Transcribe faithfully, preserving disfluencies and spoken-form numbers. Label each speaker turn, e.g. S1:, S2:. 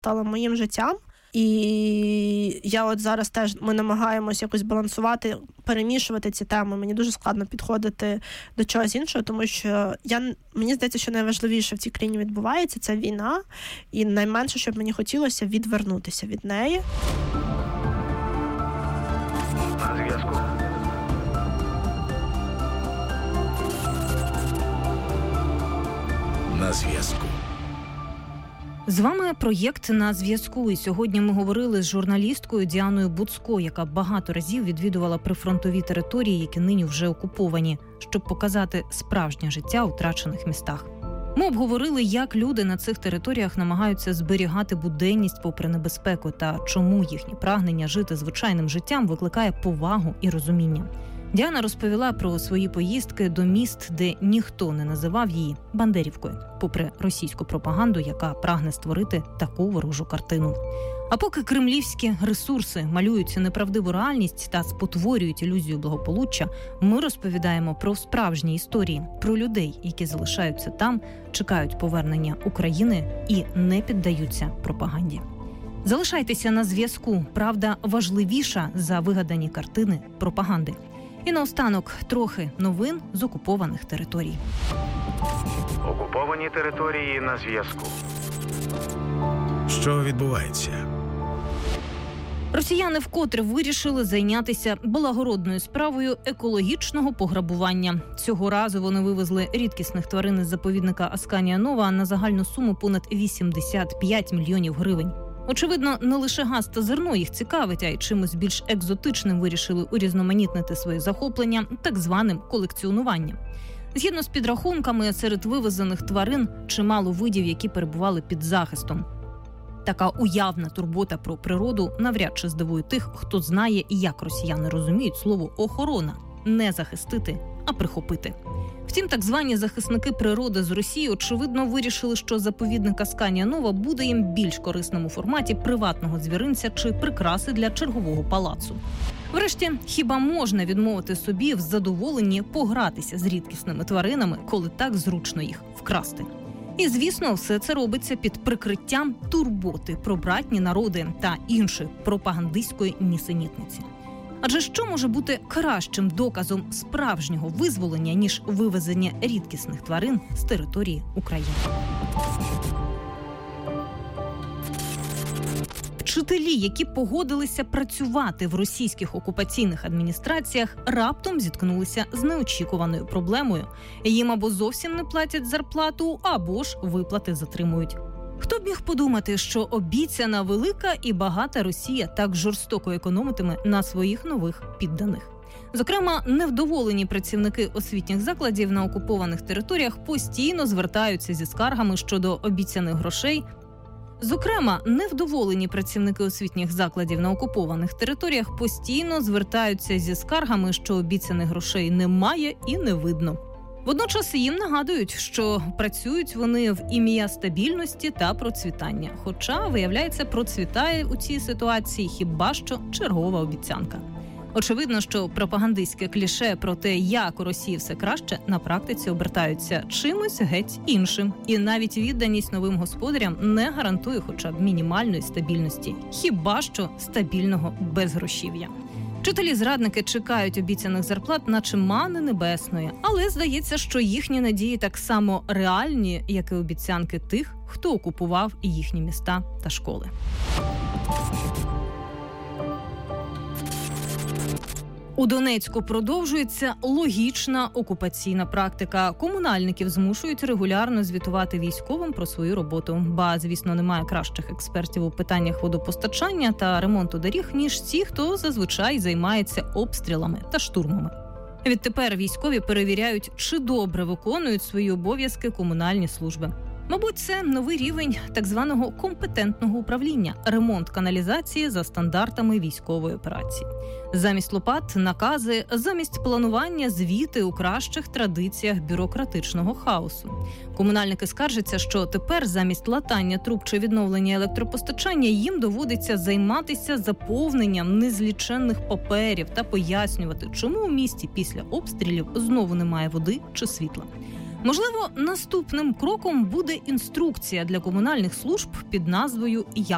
S1: стало моїм життям. І я от зараз теж, ми намагаємось якось балансувати, перемішувати ці теми. Мені дуже складно підходити до чогось іншого, тому що я, мені здається, що найважливіше в цій країні відбувається – це війна. І найменше, що б мені хотілося, відвернутися від неї.
S2: На зв'язку.
S3: На зв'язку.
S4: З вами проєкт «На зв'язку». І сьогодні ми говорили з журналісткою Діаною Буцко, яка багато разів відвідувала прифронтові території, які нині вже окуповані, щоб показати справжнє життя у втрачених містах. Ми обговорили, як люди на цих територіях намагаються зберігати буденність попри небезпеку та чому їхнє прагнення жити звичайним життям викликає повагу і розуміння. Діана розповіла про свої поїздки до міст, де ніхто не називав її Бандерівкою, попри російську пропаганду, яка прагне створити таку ворожу картину. А поки кремлівські ресурси малюють неправдиву реальність та спотворюють ілюзію благополуччя, ми розповідаємо про справжні історії, про людей, які залишаються там, чекають повернення України і не піддаються пропаганді. Залишайтеся на зв'язку. Правда важливіша за вигадані картини пропаганди. І наостанок трохи новин з окупованих територій.
S2: Окуповані території на зв'язку.
S3: Що відбувається?
S4: Росіяни вкотре вирішили зайнятися благородною справою екологічного пограбування. Цього разу вони вивезли рідкісних тварин із заповідника Асканія Нова на загальну суму понад вісімдесят п'ять мільйонів гривень. Очевидно, не лише газ та зерно їх цікавить, а й чимось більш екзотичним вирішили урізноманітнити свої захоплення так званим колекціонуванням. Згідно з підрахунками, серед вивезених тварин чимало видів, які перебували під захистом. Така уявна турбота про природу навряд чи здивує тих, хто знає, як росіяни розуміють слово «охорона» – не захистити, а прихопити. Втім, так звані захисники природи з Росії, очевидно, вирішили, що заповідник Асканія Нова буде їм більш корисним у форматі приватного звіринця чи прикраси для чергового палацу. Врешті, хіба можна відмовити собі в задоволенні погратися з рідкісними тваринами, коли так зручно їх вкрасти? І, звісно, все це робиться під прикриттям турботи про братні народи та іншої пропагандистської нісенітниці. Адже що може бути кращим доказом справжнього визволення, ніж вивезення рідкісних тварин з території України? Вчителі, які погодилися працювати в російських окупаційних адміністраціях, раптом зіткнулися з неочікуваною проблемою. Їм або зовсім не платять зарплату, або ж виплати затримують. Хто б міг подумати, що обіцяна велика і багата Росія так жорстоко економитиме на своїх нових підданих? Зокрема, невдоволені працівники освітніх закладів на окупованих територіях постійно звертаються зі скаргами щодо обіцяних грошей. Зокрема, невдоволені працівники освітніх закладів на окупованих територіях постійно звертаються зі скаргами, що обіцяних грошей немає і не видно. Водночас їм нагадують, що працюють вони в ім'я стабільності та процвітання. Хоча, виявляється, процвітає у цій ситуації хіба що чергова обіцянка. Очевидно, що пропагандистське кліше про те, як у Росії все краще, на практиці обертаються чимось геть іншим. І навіть відданість новим господарям не гарантує хоча б мінімальної стабільності. Хіба що стабільного безгрошів'я. Вчителі-зрадники чекають обіцяних зарплат наче мани небесної, але здається, що їхні надії так само реальні, як і обіцянки тих, хто окупував їхні міста та школи. У Донецьку продовжується логічна окупаційна практика. Комунальників змушують регулярно звітувати військовим про свою роботу. Ба, звісно, немає кращих експертів у питаннях водопостачання та ремонту доріг, ніж ті, хто зазвичай займається обстрілами та штурмами. Відтепер військові перевіряють, чи добре виконують свої обов'язки комунальні служби. Мабуть, це новий рівень так званого компетентного управління – ремонт каналізації за стандартами військової операції. Замість лопат – накази, замість планування – звіти у кращих традиціях бюрократичного хаосу. Комунальники скаржаться, що тепер замість латання труб чи відновлення електропостачання їм доводиться займатися заповненням незліченних паперів та пояснювати, чому у місті після обстрілів знову немає води чи світла. Можливо, наступним кроком буде інструкція для комунальних служб під назвою «Як